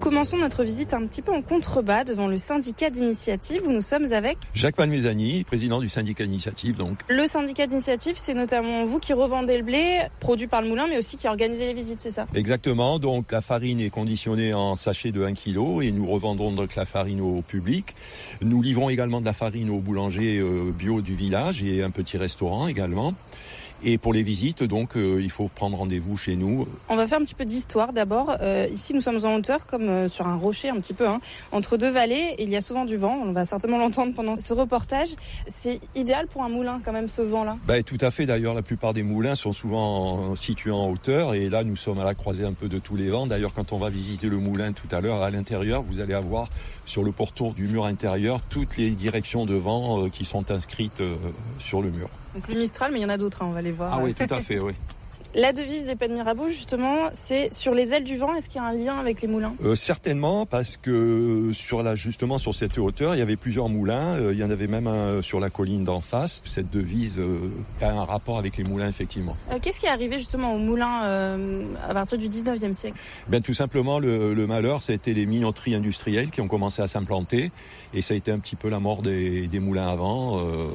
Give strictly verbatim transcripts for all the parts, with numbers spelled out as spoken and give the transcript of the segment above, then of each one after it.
Commençons notre visite un petit peu en contrebas devant le syndicat d'initiative où nous sommes avec Jacques Panmezani, président du syndicat d'initiative. Donc. Le syndicat d'initiative, c'est notamment vous qui revendez le blé produit par le moulin, mais aussi qui organisez les visites, c'est ça? Exactement. Donc la farine est conditionnée en sachets de un kilo et nous revendons donc la farine au public. Nous livrons également de la farine aux boulangers bio du village et un petit restaurant également. Et pour les visites, donc, euh, il faut prendre rendez-vous chez nous. On va faire un petit peu d'histoire d'abord. Euh, ici, nous sommes en hauteur, comme euh, sur un rocher un petit peu, hein, entre deux vallées. Et il y a souvent du vent. On va certainement l'entendre pendant ce reportage. C'est idéal pour un moulin, quand même, ce vent-là. Ben, tout à fait. D'ailleurs, la plupart des moulins sont souvent situés en hauteur. Et là, nous sommes à la croisée un peu de tous les vents. D'ailleurs, quand on va visiter le moulin tout à l'heure, à l'intérieur, vous allez avoir sur le pourtour du mur intérieur toutes les directions de vent euh, qui sont inscrites euh, sur le mur. Donc le Mistral, mais il y en a d'autres, hein, on va les voir. Ah oui, tout à fait, oui. La devise des Pays de Mirabeau, justement, c'est sur les ailes du vent. Est-ce qu'il y a un lien avec les moulins? euh, Certainement, parce que sur la, justement sur cette hauteur, il y avait plusieurs moulins. Euh, il y en avait même un sur la colline d'en face. Cette devise euh, a un rapport avec les moulins, effectivement. Euh, qu'est-ce qui est arrivé justement aux moulins euh, à partir du dix-neuvième siècle? Ben, tout simplement, le, le malheur, c'était les minoteries industrielles qui ont commencé à s'implanter. Et ça a été un petit peu la mort des, des moulins avant. Euh,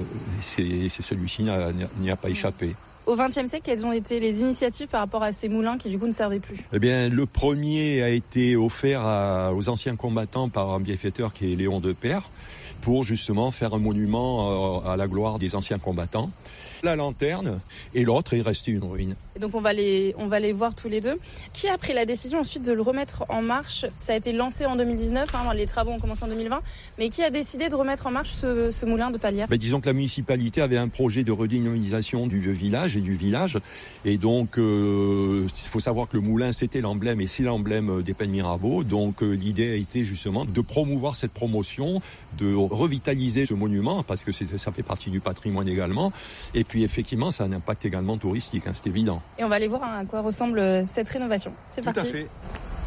c'est, c'est celui-ci n'a, n'y a pas échappé. Au vingtième siècle, quelles ont été les initiatives par rapport à ces moulins qui du coup ne servaient plus? Eh bien, le premier a été offert à, aux anciens combattants par un bienfaiteur qui est Léon de Père pour justement faire un monument à la gloire des anciens combattants. La lanterne et l'autre est resté une ruine. Et donc on va les on va les voir tous les deux. Qui a pris la décision ensuite de le remettre en marche? Ça a été lancé en deux mille dix-neuf, hein, les travaux ont commencé en deux mille vingt, mais qui a décidé de remettre en marche ce, ce moulin de Palières? Ben, disons que la municipalité avait un projet de redynamisation du vieux village et du village, et donc il euh, faut savoir que le moulin c'était l'emblème et c'est l'emblème des Pays de Mirabeau. Donc euh, l'idée a été justement de promouvoir cette promotion, de revitaliser ce monument parce que c'est, ça fait partie du patrimoine également. Et puis effectivement, ça a un impact également touristique, hein, c'est évident. Et on va aller voir hein, à quoi ressemble cette rénovation. C'est Tout parti. à fait.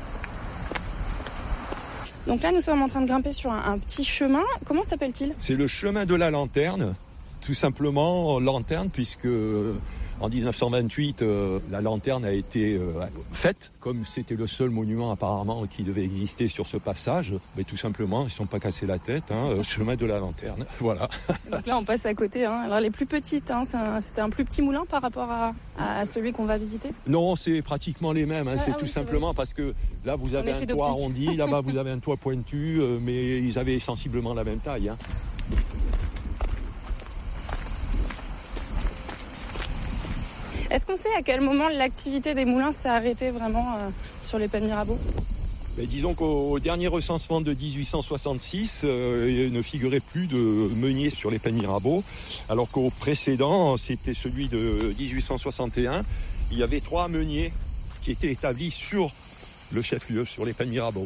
Donc là, nous sommes en train de grimper sur un, un petit chemin. Comment s'appelle-t-il? C'est le chemin de la lanterne, tout simplement lanterne, puisque en dix-neuf cent vingt-huit, euh, la lanterne a été euh, faite, comme c'était le seul monument apparemment qui devait exister sur ce passage. Mais tout simplement, ils ne sont pas cassés la tête, hein, euh, chemin de la lanterne, voilà. Donc là, on passe à côté. Hein. Alors les plus petites, hein, c'est un, c'était un plus petit moulin par rapport à, à celui qu'on va visiter? Non, c'est pratiquement les mêmes. Hein. Ah, c'est ah tout oui, simplement c'est parce que là, vous avez un toit arrondi, là-bas, vous avez un toit pointu, euh, mais ils avaient sensiblement la même taille. Hein. Est-ce qu'on sait à quel moment l'activité des moulins s'est arrêtée vraiment euh, sur les Pays de Mirabeau? Mais disons qu'au dernier recensement de dix-huit cent soixante-six, euh, il ne figurait plus de meuniers sur les Pays de Mirabeau, alors qu'au précédent, c'était celui de dix-huit cent soixante et un, il y avait trois meuniers qui étaient établis sur le chef-lieu, sur les Pays de Mirabeau.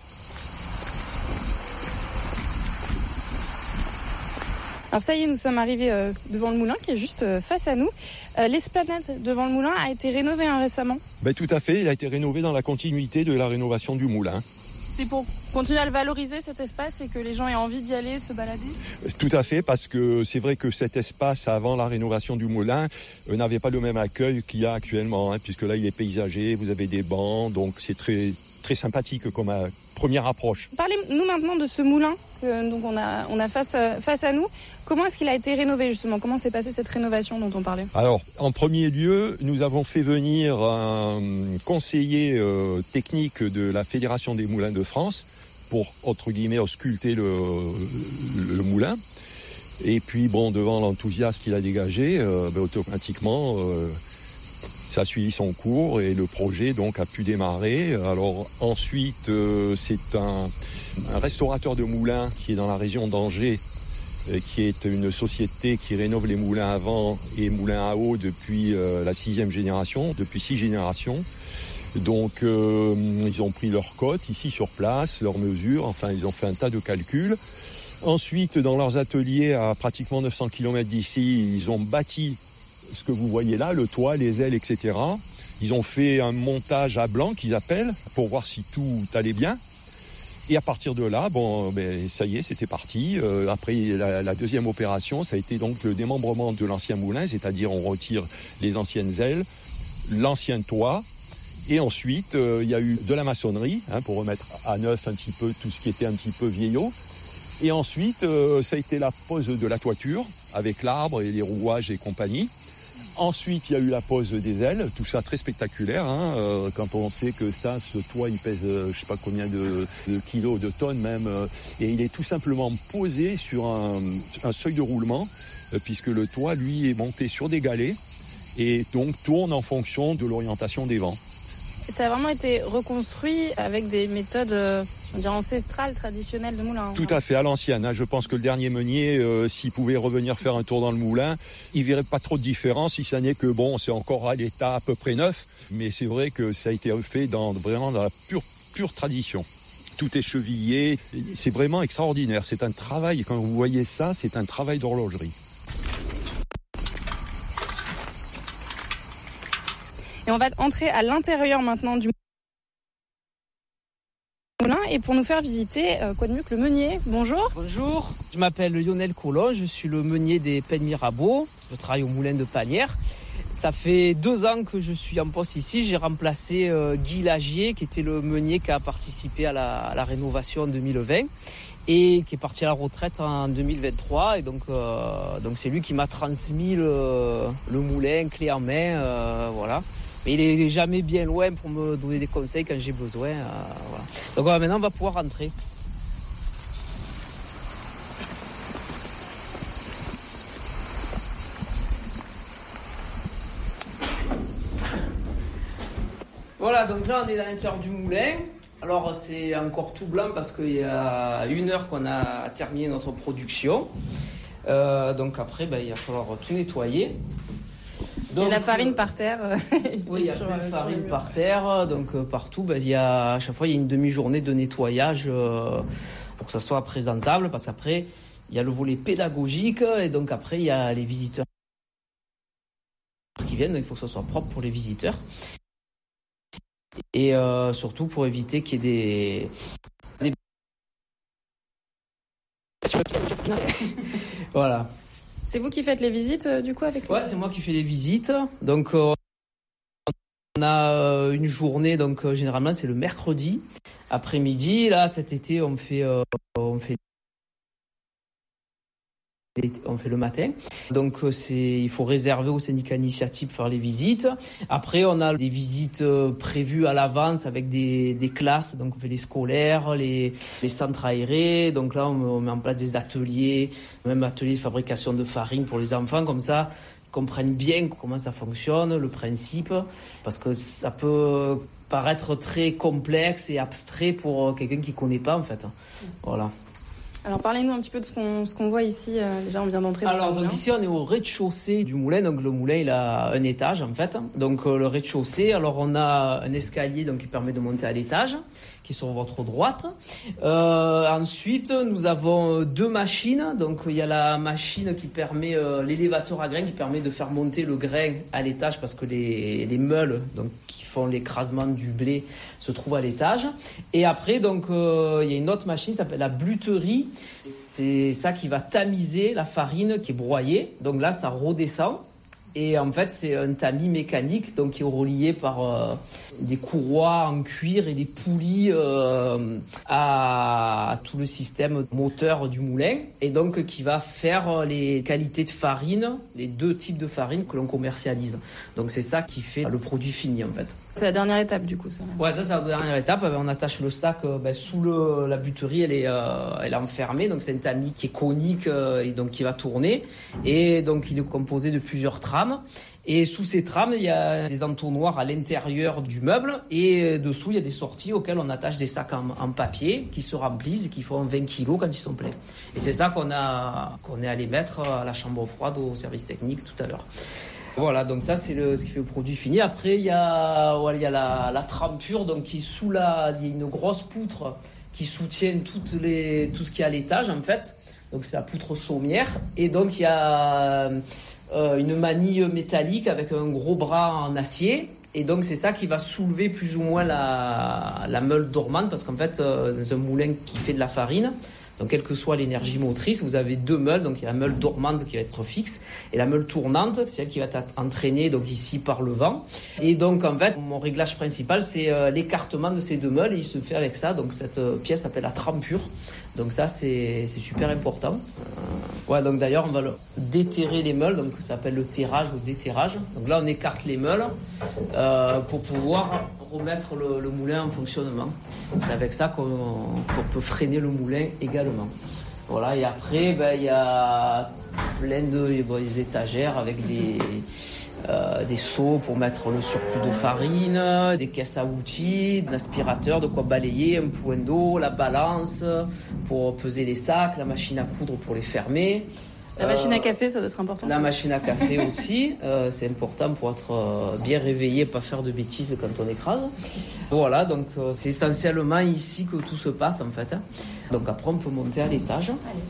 Alors ça y est, nous sommes arrivés euh, devant le moulin qui est juste euh, face à nous. Euh, l'esplanade devant le moulin a été rénovée hein, récemment. Ben, tout à fait, il a été rénové dans la continuité de la rénovation du moulin. C'est pour continuer à le valoriser cet espace et que les gens aient envie d'y aller, se balader? Tout à fait, parce que c'est vrai que cet espace avant la rénovation du moulin euh, n'avait pas le même accueil qu'il y a actuellement, hein, puisque là il est paysager, vous avez des bancs, donc c'est très, très sympathique comme euh, première approche. Parlez-nous maintenant de ce moulin que donc on a, on a face, face à nous. Comment est-ce qu'il a été rénové justement? Comment s'est passée cette rénovation dont on parlait? Alors, en premier lieu, nous avons fait venir un conseiller euh, technique de la Fédération des moulins de France pour, entre guillemets, ausculter le, le, le moulin. Et puis, bon, devant l'enthousiasme qu'il a dégagé, euh, ben, automatiquement, euh, ça a suivi son cours et le projet donc a pu démarrer. Alors ensuite, euh, c'est un, un restaurateur de moulins qui est dans la région d'Angers, euh, qui est une société qui rénove les moulins à vent et moulins à eau depuis euh, la sixième génération, depuis six générations. Donc euh, ils ont pris leurs cotes ici sur place, leurs mesures, enfin ils ont fait un tas de calculs. Ensuite, dans leurs ateliers à pratiquement neuf cents kilomètres d'ici, ils ont bâti ce que vous voyez là, le toit, les ailes, et cetera. Ils ont fait un montage à blanc qu'ils appellent pour voir si tout allait bien. Et à partir de là, bon, ben ça y est, c'était parti. Euh, après la, la deuxième opération, ça a été donc le démembrement de l'ancien moulin, c'est-à-dire on retire les anciennes ailes, l'ancien toit, Et ensuite, euh, il y a eu de la maçonnerie, hein, pour remettre à neuf un petit peu tout ce qui était un petit peu vieillot. Et ensuite, euh, ça a été la pose de la toiture, avec l'arbre et les rouages et compagnie. Ensuite, il y a eu la pose des ailes, tout ça très spectaculaire, hein, euh, quand on sait que ça, ce toit, il pèse euh, je ne sais pas combien de, de kilos, de tonnes même, euh, et il est tout simplement posé sur un, un seuil de roulement, euh, puisque le toit, lui, est monté sur des galets, et donc tourne en fonction de l'orientation des vents. Ça a vraiment été reconstruit avec des méthodes euh, on dirait ancestrales, traditionnelles de moulin. Tout à fait, à l'ancienne. Hein. Je pense que le dernier meunier, euh, s'il pouvait revenir faire un tour dans le moulin, il verrait pas trop de différence, si ça n'est que bon, c'est encore à l'état à peu près neuf, mais c'est vrai que ça a été fait dans, vraiment dans la pure, pure tradition. Tout est chevillé, c'est vraiment extraordinaire. C'est un travail, quand vous voyez ça, c'est un travail d'horlogerie. Et on va entrer à l'intérieur maintenant du moulin. Et pour nous faire visiter, euh, quoi de mieux que le meunier. Bonjour. Bonjour, je m'appelle Lionel Collon, je suis le meunier des Pennes Mirabeau. Je travaille au moulin de Panières. Ça fait deux ans que je suis en poste ici. J'ai remplacé euh, Guy Lagier, qui était le meunier qui a participé à la, à la rénovation en deux mille vingt et qui est parti à la retraite en deux mille vingt-trois. Et donc, euh, donc c'est lui qui m'a transmis le, le moulin clé en main. Euh, voilà. Mais il est jamais bien loin pour me donner des conseils quand j'ai besoin. Euh, voilà. Donc voilà, maintenant on va pouvoir rentrer. Voilà, donc là on est dans l'intérieur du moulin. Alors c'est encore tout blanc parce qu'il y a une heure qu'on a terminé notre production. Euh, donc après, ben, il va falloir tout nettoyer. Donc, il y a la farine par terre. Oui, il y a plein de farine par terre. Donc euh, partout, ben, il y a, à chaque fois, il y a une demi-journée de nettoyage euh, pour que ça soit présentable. Parce qu'après, il y a le volet pédagogique. Et donc après, il y a les visiteurs qui viennent. Donc, il faut que ça soit propre pour les visiteurs. Et euh, surtout pour éviter qu'il y ait des... des... Voilà. C'est vous qui faites les visites euh, du coup avec lui ? Ouais, c'est moi qui fais les visites. Donc euh, on a euh, une journée, donc euh, généralement c'est le mercredi après-midi. Là cet été on fait euh, on fait on fait le matin. Donc euh, c'est il faut réserver au syndicat initiative pour faire les visites. Après on a des visites euh, prévues à l'avance avec des des classes. Donc on fait les scolaires, les les centres aérés. Donc là on, on met en place des ateliers, même ateliers de fabrication de farine pour les enfants, comme ça ils comprennent bien comment ça fonctionne, le principe, parce que ça peut paraître très complexe et abstrait pour quelqu'un qui connaît pas en fait. Voilà. Alors parlez-nous un petit peu de ce qu'on, ce qu'on voit ici. Euh, déjà on vient d'entrer dans Alors le moulin. donc ici on est au rez-de-chaussée du moulin. Donc le moulin il a un étage en fait. Donc euh, le rez-de-chaussée. Alors on a un escalier donc qui permet de monter à l'étage, qui est sur votre droite. Euh, ensuite nous avons deux machines. Donc il y a la machine qui permet euh, l'élévateur à grains qui permet de faire monter le grain à l'étage parce que les les meules donc qui font l'écrasement du blé se trouvent à l'étage. Et après donc euh, il y a une autre machine qui s'appelle la bluterie. C'est ça qui va tamiser la farine qui est broyée. Donc là ça redescend. Et en fait c'est un tamis mécanique donc qui est relié par euh, des courroies en cuir et des poulies euh, à, à tout le système moteur du moulin. Et donc qui va faire les qualités de farine, les deux types de farine que l'on commercialise. Donc c'est ça qui fait le produit fini en fait. C'est la dernière étape du coup ça. Ouais, ça c'est la dernière étape. On attache le sac euh, ben, sous le, la buterie, elle est, euh, elle est enfermée. Donc c'est un tamis qui est conique euh, et donc qui va tourner. Et donc il est composé de plusieurs trames. Et sous ces trames, il y a des entonnoirs à l'intérieur du meuble. Et dessous, il y a des sorties auxquelles on attache des sacs en, en papier qui se remplissent et qui font vingt kilos quand ils sont pleins. Et c'est ça qu'on a, qu'on est allé mettre à la chambre froide au service technique tout à l'heure. Voilà, donc ça c'est le, ce qui fait le produit fini. Après il y a, voilà, il y a la, la trempure, donc qui est sous la, il y a une grosse poutre qui soutient toutes les, tout ce qui est à l'étage en fait. Donc c'est la poutre sommière. Et donc il y a euh, une manille métallique avec un gros bras en acier. Et donc c'est ça qui va soulever plus ou moins la, la meule dormante parce qu'en fait euh, dans un moulin qui fait de la farine, Donc quelle que soit l'énergie motrice, vous avez deux meules. Donc il y a la meule dormante qui va être fixe et la meule tournante, c'est elle qui va être entraînée donc ici par le vent. Et donc en fait, mon réglage principal, c'est euh, l'écartement de ces deux meules et il se fait avec ça. Donc cette euh, pièce s'appelle la trempure. Donc ça, c'est, c'est super important. Euh, ouais, donc d'ailleurs, on va le déterrer les meules, donc ça s'appelle le terrage ou déterrage. Donc là, on écarte les meules euh, pour pouvoir remettre le, le moulin en fonctionnement. C'est avec ça qu'on, qu'on peut freiner le moulin également. Voilà, et après, ben, il y a plein de bon, des étagères avec des... Euh, des seaux pour mettre le surplus de farine, des caisses à outils, un aspirateur, de quoi balayer, un point d'eau, la balance pour peser les sacs, la machine à coudre pour les fermer. La machine à café, ça doit être important. La machine à café aussi, euh, c'est important pour être euh, bien réveillé, pas faire de bêtises quand on écrase. Voilà, donc euh, c'est essentiellement ici que tout se passe en fait. Hein. Donc après on peut monter à l'étage. Allez.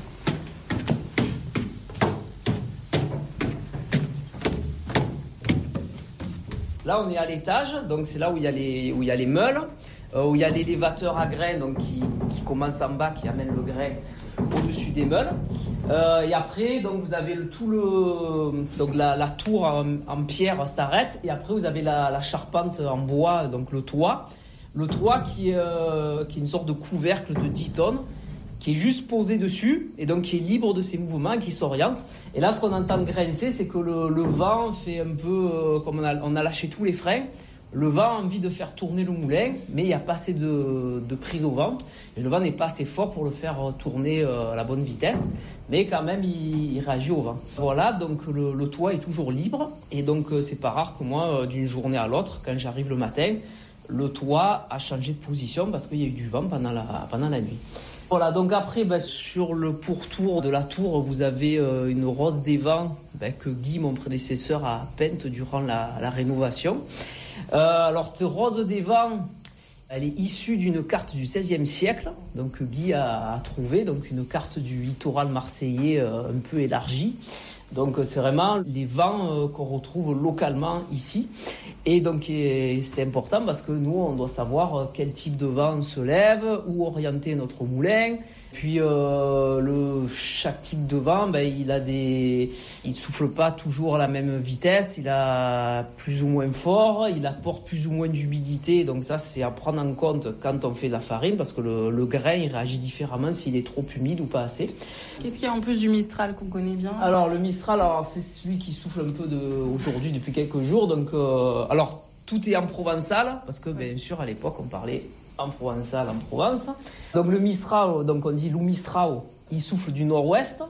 Là, on est à l'étage, donc c'est là où il y a les, où il y a les meules, euh, où il y a l'élévateur à grains donc qui, qui commence en bas, qui amène le grain au-dessus des meules. Euh, et après, donc vous avez le, tout le, donc la, la tour en, en pierre s'arrête, et après vous avez la, la charpente en bois, donc le toit, le toit qui est, euh, qui est une sorte de couvercle de dix tonnes. Qui est juste posé dessus et donc qui est libre de ses mouvements, qui s'oriente. Et là, ce qu'on entend grincer, c'est que le, le vent fait un peu euh, comme on a, on a lâché tous les freins. Le vent a envie de faire tourner le moulin, mais il n'y a pas assez de, de prise au vent. Et le vent n'est pas assez fort pour le faire tourner euh, à la bonne vitesse. Mais quand même, il, il réagit au vent. Voilà, donc le, le toit est toujours libre. Et donc, euh, c'est pas rare que moi, euh, d'une journée à l'autre, quand j'arrive le matin, le toit a changé de position parce qu'il y a eu du vent pendant la, pendant la nuit. Voilà, donc après, ben, sur le pourtour de la tour, vous avez euh, une rose des vents ben, que Guy, mon prédécesseur, a peinte durant la, la rénovation. Euh, alors, cette rose des vents, elle est issue d'une carte du seizième siècle, donc que Guy a, a trouvé, donc une carte du littoral marseillais euh, un peu élargie. Donc c'est vraiment les vents euh, qu'on retrouve localement ici. Et donc c'est important parce que nous, on doit savoir quel type de vent se lève, où orienter notre moulin. Puis euh, le, chaque type de vent, ben, il a des, il ne souffle pas toujours à la même vitesse, il a plus ou moins fort, il apporte plus ou moins d'humidité. Donc ça, c'est à prendre en compte quand on fait de la farine parce que le, le grain, il réagit différemment s'il est trop humide ou pas assez. Qu'est-ce qu'il y a en plus du Mistral qu'on connaît bien ? Alors le Mistral, alors, c'est celui qui souffle un peu de, aujourd'hui depuis quelques jours. Donc, euh, alors tout est en provençal parce que bien sûr à l'époque on parlait en provençal en Provence. Donc le Mistral, donc on dit Loup Mistral, il souffle du nord-ouest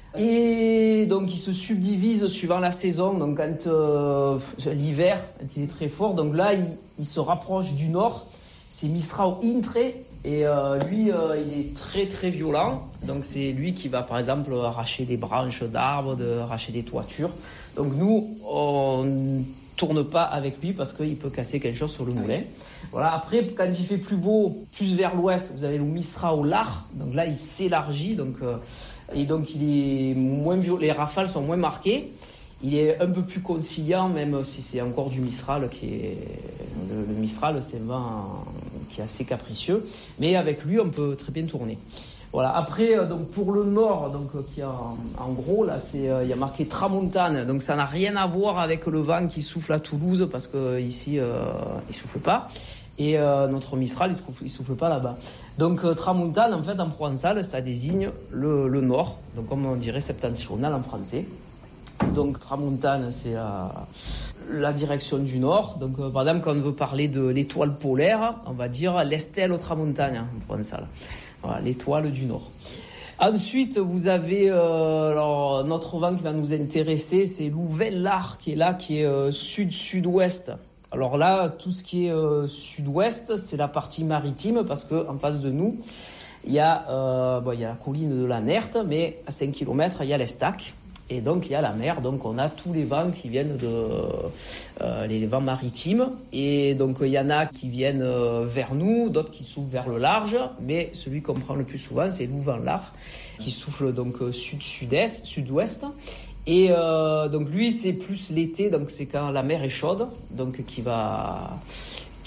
et donc il se subdivise suivant la saison. Donc quand euh, l'hiver, quand il est très fort, donc là il, il se rapproche du nord. C'est Mistral Intre et euh, lui euh, il est très très violent. Donc c'est lui qui va par exemple arracher des branches d'arbres, de, arracher des toitures. Donc nous on tourne pas avec lui parce qu'il peut casser quelque chose sur le moulin. Voilà. Après, quand il fait plus beau, plus vers l'ouest, vous avez le Mistral au lard. Donc là, il s'élargit. Donc, euh, et donc, il est moins viol- les rafales sont moins marquées. Il est un peu plus conciliant, même si c'est encore du Mistral qui est... Le, le Mistral, c'est un vent qui est assez capricieux. Mais avec lui, on peut très bien tourner. Voilà. Après, euh, donc pour le nord, donc euh, qui a en, en gros là, c'est euh, il y a marqué Tramontane. Donc ça n'a rien à voir avec le vent qui souffle à Toulouse parce que euh, ici euh, il souffle pas. Et euh, notre Mistral, il souffle, il souffle pas là-bas. Donc euh, Tramontane, en fait, en provençal, ça désigne le, le nord. Donc comme on dirait septentrional en français. Donc Tramontane, c'est la, la direction du nord. Donc euh, par exemple, quand on veut parler de l'étoile polaire, on va dire l'Estelle Tramontane hein, en provençal. Voilà, l'étoile du Nord. Ensuite, vous avez euh, alors, notre vent qui va nous intéresser, c'est l'Ouvel-Lard qui est là, qui est euh, sud-sud-ouest. Alors là, tout ce qui est euh, sud-ouest, c'est la partie maritime parce que en face de nous, il y a, euh, bon, il y a la colline de la Nerte, mais à cinq kilomètres, il y a l'Estac. Et donc, il y a la mer. Donc, on a tous les vents qui viennent de... Euh, les vents maritimes. Et donc, il y en a qui viennent euh, vers nous, d'autres qui soufflent vers le large. Mais celui qu'on prend le plus souvent, c'est l'Ouvel-Lard, qui souffle donc sud-sud-est, sud-ouest. Et euh, donc, lui, c'est plus l'été. Donc, c'est quand la mer est chaude. Donc, qui va...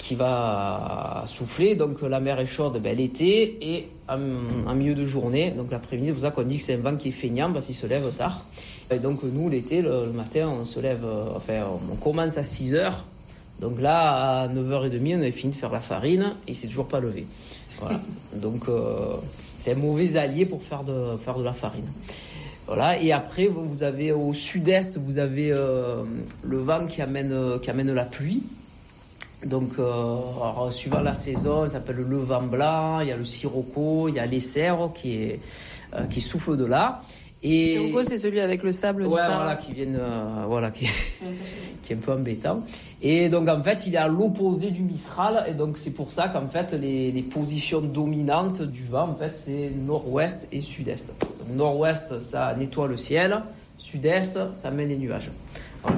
qui va souffler. Donc la mer est chaude ben, l'été et en, en milieu de journée. Donc l'après-midi, c'est pour ça qu'on dit que c'est un vent qui est feignant parce qu'il se lève tard. Et donc nous, l'été, le, le matin, on se lève, euh, enfin on commence à six heures. Donc là, à neuf heures trente, on avait fini de faire la farine et il s'est toujours pas levé. Voilà. Donc euh, c'est un mauvais allié pour faire de, faire de la farine. Voilà. Et après, vous avez au sud-est, vous avez euh, le vent qui amène, qui amène la pluie. Donc, euh, alors, suivant la saison, ça s'appelle le vent blanc, il y a le sirocco, il y a l'essero qui, est, euh, qui souffle de là. Et... Sirocco, c'est celui avec le sable ouais, du Sahara. Voilà, qui viennent, euh, voilà, qui, qui est un peu embêtant. Et donc, en fait, il est à l'opposé du Mistral. Et donc, c'est pour ça qu'en fait, les, les positions dominantes du vent, en fait, c'est nord-ouest et sud-est. Donc, nord-ouest, ça nettoie le ciel. Sud-est, ça mène les nuages. Voilà.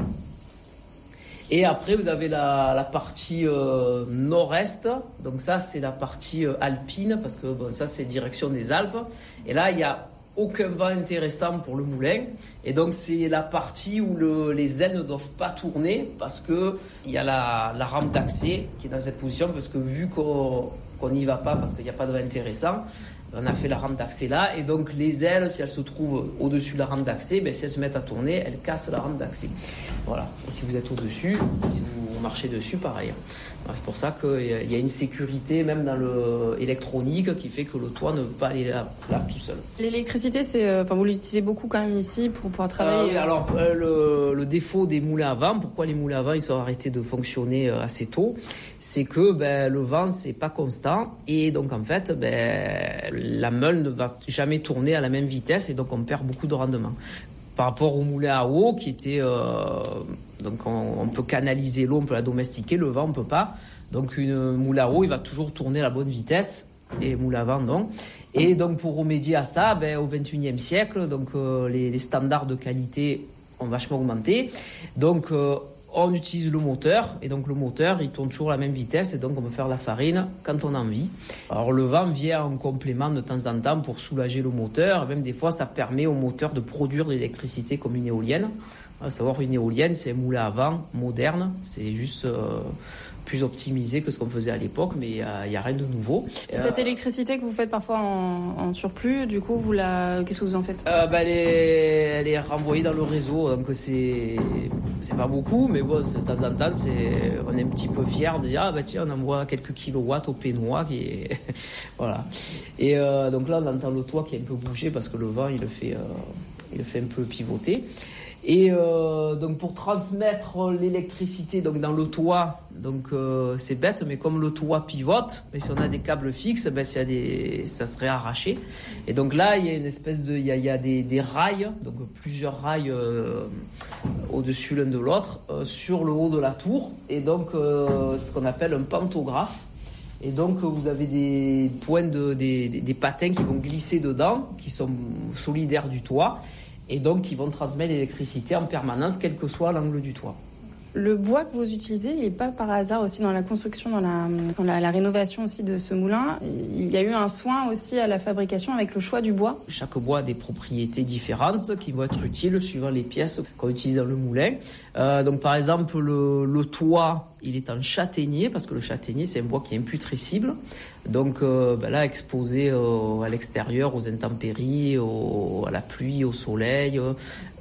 Et après, vous avez la, la partie euh, nord-est. Donc ça, c'est la partie euh, alpine, parce que bon, ça, c'est direction des Alpes. Et là, il n'y a aucun vent intéressant pour le moulin. Et donc, c'est la partie où le, les ailes ne doivent pas tourner, parce qu'il y a la, la rampe d'accès qui est dans cette position, parce que vu qu'on qu'on n'y va pas, parce qu'il n'y a pas de vent intéressant, on a fait la rampe d'accès là. Et donc, les ailes, si elles se trouvent au-dessus de la rampe d'accès, ben, si elles se mettent à tourner, elles cassent la rampe d'accès. Voilà. Et si vous êtes au-dessus, si vous marchez dessus, pareil. C'est pour ça qu'il y a une sécurité, même dans l'électronique, qui fait que le toit ne peut pas aller là, là tout seul. L'électricité, c'est, enfin, vous l'utilisez beaucoup quand même ici pour pouvoir travailler. Euh, alors, euh, le, le défaut des moulins à vent, pourquoi les moulins à vent ils sont arrêtés de fonctionner assez tôt, c'est que ben, le vent c'est pas constant et donc en fait ben, la meule ne va jamais tourner à la même vitesse et donc on perd beaucoup de rendement. Par rapport au moulin à eau qui était euh, donc on, on peut canaliser l'eau, on peut la domestiquer, le vent on peut pas. Donc une moulin à eau il va toujours tourner à la bonne vitesse et moulin à vent non. Et donc pour remédier à ça, ben, au vingt et unième siècle, donc euh, les, les standards de qualité ont vachement augmenté. Donc euh, on utilise le moteur et donc le moteur il tourne toujours à la même vitesse et donc on peut faire la farine quand on a envie. Alors le vent vient en complément de temps en temps pour soulager le moteur et même des fois ça permet au moteur de produire de l'électricité comme une éolienne. À savoir une éolienne c'est un moulin à vent moderne, c'est juste euh, plus optimisé que ce qu'on faisait à l'époque, mais il n'y a, a rien de nouveau. Cette euh, électricité que vous faites parfois en, en surplus, du coup, vous la... qu'est-ce que vous en faites euh, bah, elle, est, elle est renvoyée dans le réseau, donc c'est, c'est pas beaucoup, mais bon, de temps en temps, c'est, on est un petit peu fiers de dire, ah bah tiens, on envoie quelques kilowatts au Pénois, qui est... voilà. Et euh, donc là, on entend le toit qui est un peu bougé parce que le vent, il le fait, euh, il le fait un peu pivoter. Et euh, donc pour transmettre l'électricité donc dans le toit, donc euh, c'est bête, mais comme le toit pivote, mais si on a des câbles fixes, ben s'il y a des, ça serait arraché. Et donc là il y a une espèce de, il y a, il y a des, des rails, donc plusieurs rails euh, au-dessus l'un de l'autre euh, sur le haut de la tour, et donc euh, ce qu'on appelle un pantographe. Et donc vous avez des points de, des, des, des patins qui vont glisser dedans, qui sont solidaires du toit. Et donc, ils vont transmettre l'électricité en permanence, quel que soit l'angle du toit. Le bois que vous utilisez, il n'est pas par hasard aussi dans la construction, dans la, dans la, la rénovation aussi de ce moulin. Il y a eu un soin aussi à la fabrication avec le choix du bois. Chaque bois a des propriétés différentes qui vont être utiles suivant les pièces qu'on utilise dans le moulin. Euh, donc, par exemple, le, le toit, il est en châtaignier, parce que le châtaignier, c'est un bois qui est imputrescible. Donc euh, ben là, exposé euh, à l'extérieur, aux intempéries, au, à la pluie, au soleil, euh,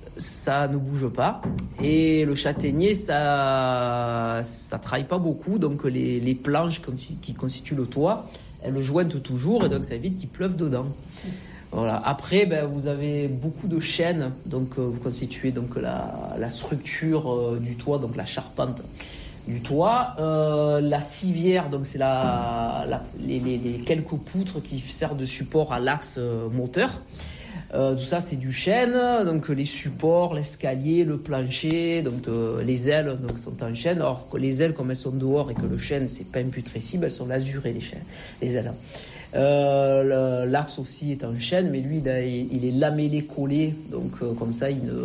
ça ne bouge pas. Et le châtaignier, ça ça travaille pas beaucoup, donc les, les planches qui constituent le toit, elles le jointent toujours, et donc ça évite qu'il pleuve dedans. Voilà. Après, ben, vous avez beaucoup de chênes, donc euh, vous constituez donc la, la structure euh, du toit, donc la charpente du toit, euh, la civière, donc c'est la, la, les, les, les quelques poutres qui servent de support à l'axe euh, moteur. Euh, tout ça c'est du chêne, donc les supports, l'escalier, le plancher, donc euh, les ailes donc sont en chêne. Alors que les ailes, comme elles sont dehors et que le chêne c'est pas imputrescible, elles sont lasurées les chênes, les ailes. Euh, le, l'axe aussi est en chêne, mais lui il, a, il est lamellé collé, donc euh, comme ça il ne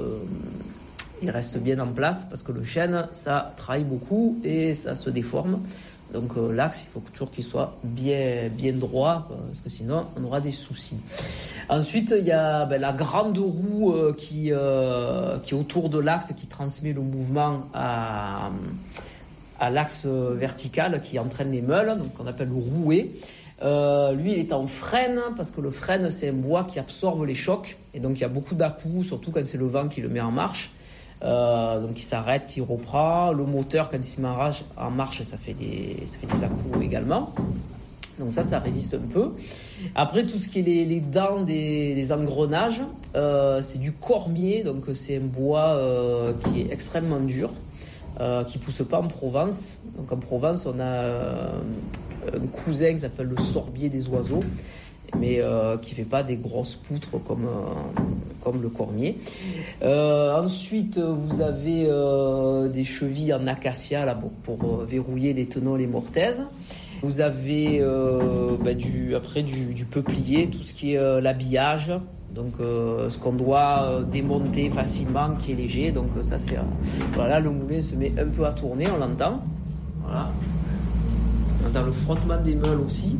il reste bien en place parce que le chêne, ça travaille beaucoup et ça se déforme. Donc euh, l'axe, il faut toujours qu'il soit bien, bien droit parce que sinon, on aura des soucis. Ensuite, il y a ben, la grande roue euh, qui, euh, qui est autour de l'axe qui transmet le mouvement à, à l'axe vertical qui entraîne les meules, donc qu'on appelle le rouet. Euh, lui, il est en frêne parce que le frêne, c'est un bois qui absorbe les chocs et donc il y a beaucoup d'à-coups, surtout quand c'est le vent qui le met en marche. Euh, donc il s'arrête, qui reprend. Le moteur, quand il se met en marche, ça fait des, ça fait des à-coups également. Donc ça, ça résiste un peu. Après, tout ce qui est les, les dents des, des engrenages, euh, c'est du cormier, donc c'est un bois euh, qui est extrêmement dur, euh, qui pousse pas en Provence. Donc en Provence, on a euh, un cousin qui s'appelle le sorbier des oiseaux, mais euh, qui fait pas des grosses poutres comme, euh, comme le cormier. Euh, ensuite, vous avez euh, des chevilles en acacia là, pour, pour verrouiller les tenons, les mortaises. Vous avez euh, bah, du, après du, du peuplier, tout ce qui est euh, l'habillage, donc euh, ce qu'on doit euh, démonter facilement, qui est léger. Donc ça c'est euh, voilà, le moulin se met un peu à tourner, on l'entend. Voilà. On entend le frottement des meules aussi.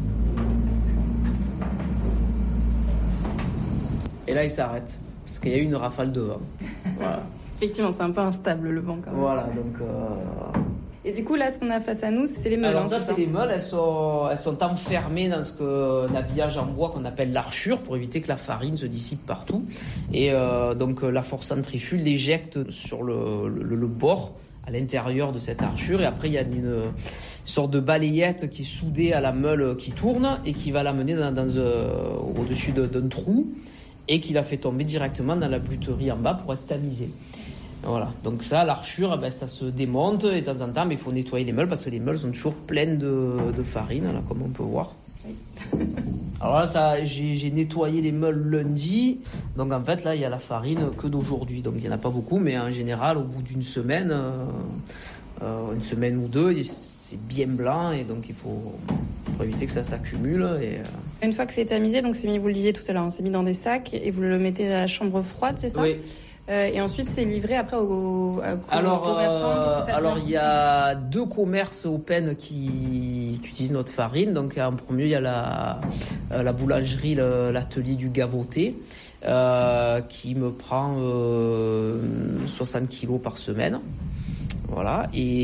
Et là il s'arrête parce qu'il y a eu une rafale de vent. Voilà. Effectivement, c'est un peu instable le vent quand même. Voilà, donc. Euh... Et du coup, là, ce qu'on a face à nous, c'est les meules. Alors hein, ça, c'est c'est les meules. Elles sont, elles sont enfermées dans ce que, un habillage en bois qu'on appelle l'archure pour éviter que la farine se dissipe partout. Et euh, donc, la force centrifuge l'éjecte sur le, le, le bord, à l'intérieur de cette archure. Et après, il y a une sorte de balayette qui est soudée à la meule qui tourne et qui va l'amener dans, dans, euh, au-dessus de, d'un trou et qui la fait tomber directement dans la buterie en bas pour être tamisée. Voilà, donc ça, l'archure, ben, ça se démonte et de temps en temps, mais il faut nettoyer les meules parce que les meules sont toujours pleines de, de farine, là, comme on peut voir. Oui. Alors là, ça, j'ai, j'ai nettoyé les meules lundi, donc en fait, là, il y a la farine que d'aujourd'hui, donc il n'y en a pas beaucoup, mais en général, au bout d'une semaine, euh, euh, une semaine ou deux, c'est bien blanc et donc il faut, faut éviter que ça s'accumule. Et, euh... Une fois que c'est tamisé, donc c'est mis, vous le disiez tout à l'heure, hein, c'est mis dans des sacs et vous le mettez à la chambre froide, c'est ça ? Oui. Euh, et ensuite, c'est livré après aux, aux, aux alors, commerçants. Euh, alors, il y a deux commerces Open qui, qui utilisent notre farine. Donc, en premier, il y a la, la boulangerie, le, l'atelier du Gavoté, euh, qui me prend euh, soixante kilos par semaine. Voilà,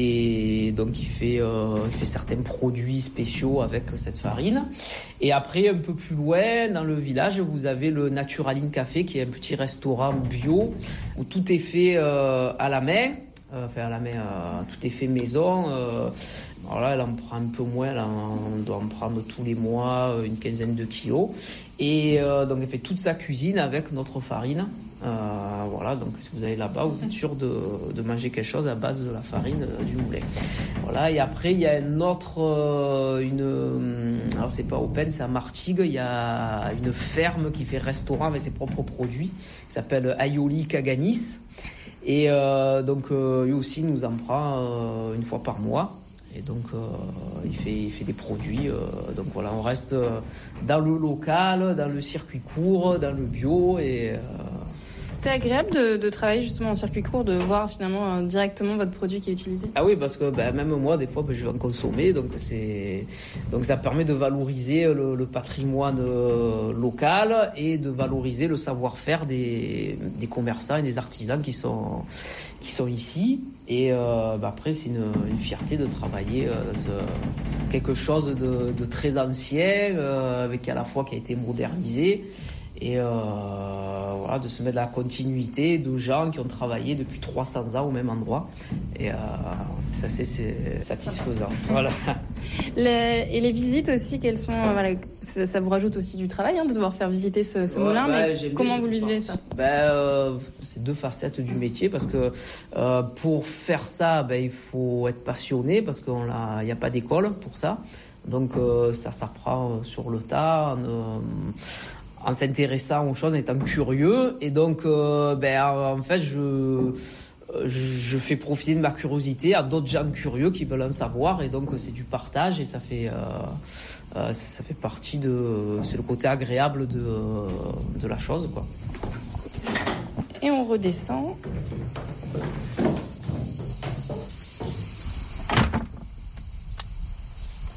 et donc il fait, euh, il fait certains produits spéciaux avec cette farine. Et après, un peu plus loin, dans le village, vous avez le Naturaline Café, qui est un petit restaurant bio où tout est fait euh, à la main. Euh, enfin, à la main, euh, tout est fait maison. Euh, alors là, elle en prend un peu moins, là, on doit en prendre tous les mois une quinzaine de kilos. Et euh, donc, elle fait toute sa cuisine avec notre farine. Euh, voilà, donc si vous allez là-bas, vous êtes sûr de, de manger quelque chose à base de la farine euh, du moulin. Voilà, et après il y a un autre, euh, une, alors c'est pas Open, c'est à Martigues, il y a une ferme qui fait restaurant avec ses propres produits, qui s'appelle Aioli Caganis, et euh, donc euh, lui aussi nous en prend euh, une fois par mois. Et donc, euh, il, fait, il fait des produits. Euh, donc voilà, on reste dans le local, dans le circuit court, dans le bio. Et, euh... C'est agréable de, de travailler justement en circuit court, de voir finalement euh, directement votre produit qui est utilisé. Ah oui, parce que ben, même moi, des fois, ben, je vais en consommer. Donc, c'est... donc ça permet de valoriser le, le patrimoine euh, local et de valoriser le savoir-faire des, des commerçants et des artisans qui sont, qui sont ici. Et euh, bah après, c'est une, une fierté de travailler euh, dans quelque chose de, de très ancien, euh, avec à la fois qui a été modernisé, et euh, voilà, de se mettre dans la continuité de gens qui ont travaillé depuis trois cents ans au même endroit. Et euh, ça, c'est, c'est satisfaisant. Voilà. Les, et les visites aussi, quelles sont, euh, voilà, ça, ça vous rajoute aussi du travail hein, de devoir faire visiter ce, ce ouais, moulin, bah, mais comment vous vivez ça? Ben, euh, c'est deux facettes du métier parce que euh, pour faire ça, ben, il faut être passionné parce qu'il n'y a pas d'école pour ça. Donc euh, ça s'apprend sur le tas, en, euh, en s'intéressant aux choses, en étant curieux. Et donc, euh, ben, en fait, je... je fais profiter de ma curiosité à d'autres gens curieux qui veulent en savoir, et donc c'est du partage et ça fait, euh, euh, ça, ça fait partie de, c'est le côté agréable de, de la chose, quoi. Et on redescend.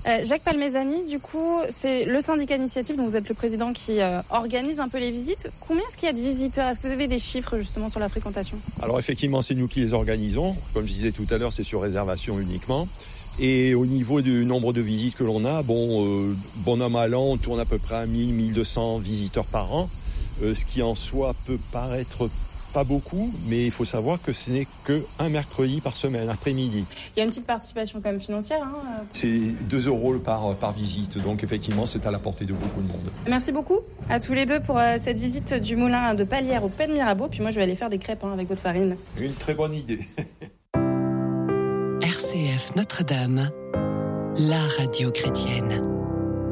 Euh, Jacques Palmezani, du coup, c'est le syndicat d'initiative dont vous êtes le président qui euh, organise un peu les visites. Combien est-ce qu'il y a de visiteurs ? Est-ce que vous avez des chiffres justement sur la fréquentation ? Alors effectivement, c'est nous qui les organisons. Comme je disais tout à l'heure, c'est sur réservation uniquement. Et au niveau du nombre de visites que l'on a, bon, euh, bon an, mal an, on tourne à peu près à mille à mille deux cents visiteurs par an, euh, ce qui en soi peut paraître pas beaucoup, mais il faut savoir que ce n'est qu'un mercredi par semaine, après-midi. Il y a une petite participation quand même financière. Hein. C'est deux euros par, par visite, donc effectivement c'est à la portée de beaucoup de monde. Merci beaucoup à tous les deux pour euh, cette visite du moulin de Palières au Pays de Mirabeau. Puis moi je vais aller faire des crêpes hein, avec votre farine. Une très bonne idée. R C F Notre-Dame, la radio chrétienne.